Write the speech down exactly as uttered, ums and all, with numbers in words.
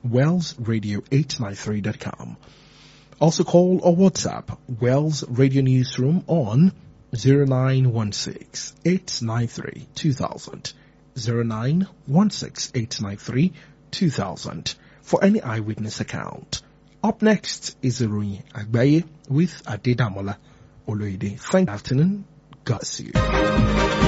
wells radio eight nine three dot com. Also call or WhatsApp Wells Radio Newsroom on zero nine one six, eight nine three, two thousand, zero nine one six, eight nine three, two thousand for any eyewitness account. Up next is Irunyi Agbaye with Adedamola Oloide. Thank you. Afternoon. God bless you.